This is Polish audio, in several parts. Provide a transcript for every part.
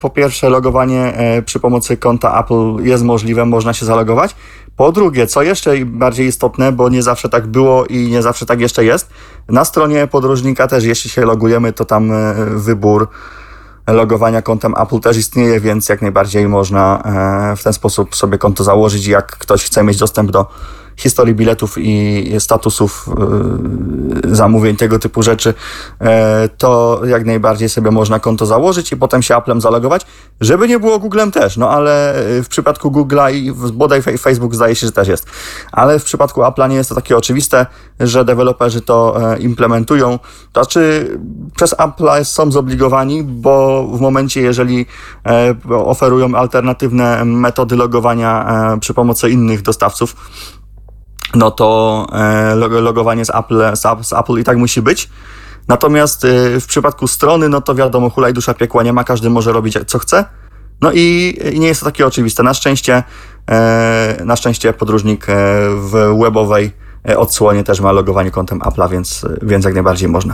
po pierwsze logowanie przy pomocy konta Apple jest możliwe, można się zalogować. Po drugie, co jeszcze bardziej istotne, bo nie zawsze tak było i nie zawsze tak jeszcze jest, na stronie podróżnika też, jeśli się logujemy, to tam wybór logowania kontem Apple też istnieje, więc jak najbardziej można w ten sposób sobie konto założyć. Jak ktoś chce mieć dostęp do historii biletów i statusów zamówień, tego typu rzeczy, to jak najbardziej sobie można konto założyć i potem się Applem zalogować, żeby nie było Googlem też, no ale w przypadku Google'a i bodaj Facebook zdaje się, że też jest, ale w przypadku Apple'a nie jest to takie oczywiste, że deweloperzy to implementują, to znaczy przez Apple'a są zobligowani, bo w momencie, jeżeli oferują alternatywne metody logowania przy pomocy innych dostawców, no to logowanie z Apple i tak musi być. Natomiast w przypadku strony, no to wiadomo, hulaj dusza piekła nie ma, każdy może robić co chce. No i nie jest to takie oczywiste. Na szczęście podróżnik w webowej odsłonie też ma logowanie kontem Apple'a, więc jak najbardziej można.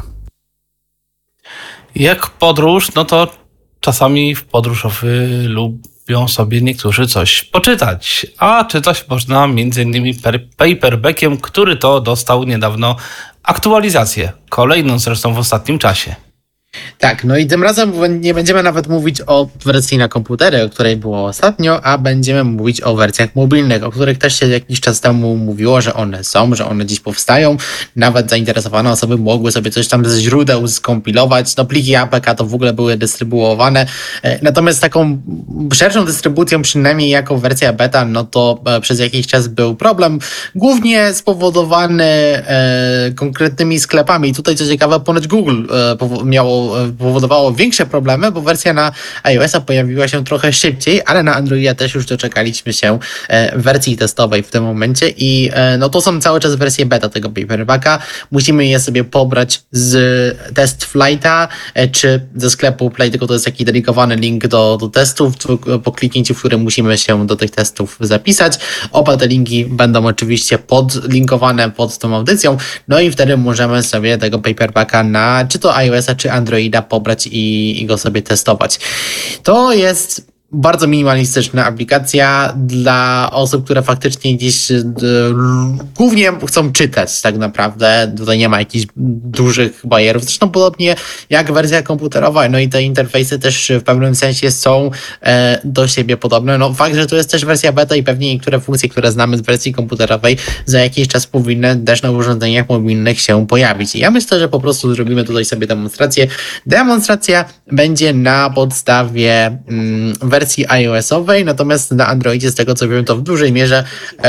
Jak podróż, no to czasami w podróż lubią sobie niektórzy coś poczytać, a czytać można m.in. paperbackiem, który to dostał niedawno aktualizację, kolejną zresztą w ostatnim czasie. Tak, no i tym razem nie będziemy nawet mówić o wersji na komputery, o której było ostatnio, a będziemy mówić o wersjach mobilnych, o których też się jakiś czas temu mówiło, że one są, że one dziś powstają. Nawet zainteresowane osoby mogły sobie coś tam ze źródeł skompilować. No pliki APK to w ogóle były dystrybuowane. Natomiast taką szerszą dystrybucją, przynajmniej jako wersja beta, no to przez jakiś czas był problem, głównie spowodowany konkretnymi sklepami. Tutaj co ciekawe, ponoć Google powodowało większe problemy, bo wersja na iOS-a pojawiła się trochę szybciej, ale na Androida też już doczekaliśmy się wersji testowej w tym momencie i no to są cały czas wersje beta tego paperbacka. Musimy je sobie pobrać z Test Flighta czy ze sklepu Play, tylko to jest taki dedykowany link do testów, po kliknięciu w którym musimy się do tych testów zapisać. Oba te linki będą oczywiście podlinkowane pod tą audycją, no i wtedy możemy sobie tego paperbacka na czy to iOS-a, czy Androida pobrać i go sobie testować. To jest bardzo minimalistyczna aplikacja dla osób, które faktycznie gdzieś głównie chcą czytać tak naprawdę. Tutaj nie ma jakichś dużych barierów. Zresztą podobnie jak wersja komputerowa, no i te interfejsy też w pewnym sensie są do siebie podobne. No fakt, że to jest też wersja beta i pewnie niektóre funkcje, które znamy z wersji komputerowej za jakiś czas powinny też na urządzeniach mobilnych się pojawić. I ja myślę, że po prostu zrobimy tutaj sobie demonstrację. Demonstracja będzie na podstawie wersji iOS-owej, natomiast na Androidzie, z tego co wiem, to w dużej mierze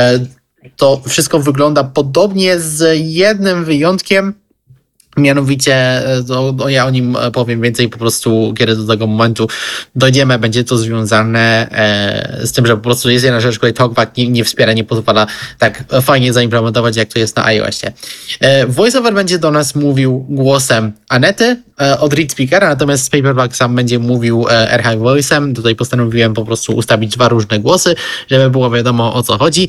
to wszystko wygląda podobnie, z jednym wyjątkiem. Mianowicie, ja o nim powiem więcej po prostu, kiedy do tego momentu dojdziemy. Będzie to związane z tym, że po prostu jest jedna rzecz, której TalkBack nie wspiera, nie pozwala tak fajnie zaimplementować, jak to jest na iOSie. VoiceOver będzie do nas mówił głosem Anety od Read Speakera, natomiast Paperback sam będzie mówił AirHigh Voice'em. Tutaj postanowiłem po prostu ustawić dwa różne głosy, żeby było wiadomo, o co chodzi.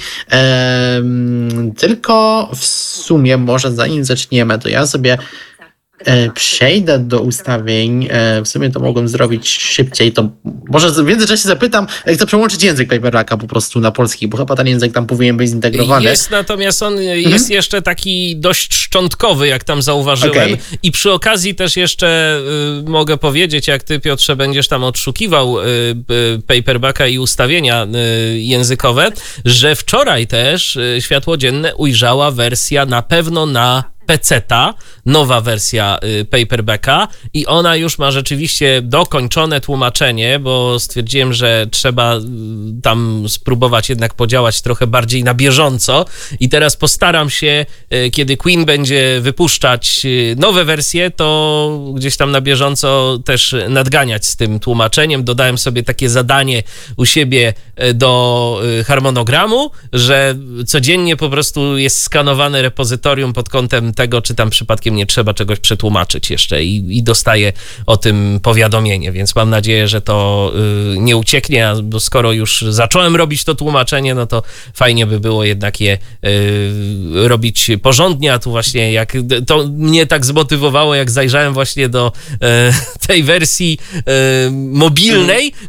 Tylko w sumie, może zanim zaczniemy, to ja sobie przejdę do ustawień. W sumie to mogłem zrobić szybciej. To może w międzyczasie zapytam, jak chcę przełączyć język Paperbacka po prostu na polski, bo chyba ten język tam powinien być zintegrowany. Jest, natomiast on jest jeszcze taki dość szczątkowy, jak tam zauważyłem. Okay. I przy okazji też jeszcze mogę powiedzieć, jak ty, Piotrze, będziesz tam odszukiwał Paperbacka i ustawienia językowe, że wczoraj też światło dzienne ujrzała wersja na pewno na peceta, nowa wersja Paperbacka i ona już ma rzeczywiście dokończone tłumaczenie, bo stwierdziłem, że trzeba tam spróbować jednak podziałać trochę bardziej na bieżąco i teraz postaram się, kiedy Queen będzie wypuszczać nowe wersje, to gdzieś tam na bieżąco też nadganiać z tym tłumaczeniem. Dodałem sobie takie zadanie u siebie do harmonogramu, że codziennie po prostu jest skanowane repozytorium pod kątem tego, czy tam przypadkiem nie trzeba czegoś przetłumaczyć jeszcze i dostaję o tym powiadomienie, więc mam nadzieję, że to nie ucieknie, bo skoro już zacząłem robić to tłumaczenie, no to fajnie by było jednak je robić porządnie, a tu właśnie jak to mnie tak zmotywowało, jak zajrzałem właśnie do tej wersji mobilnej,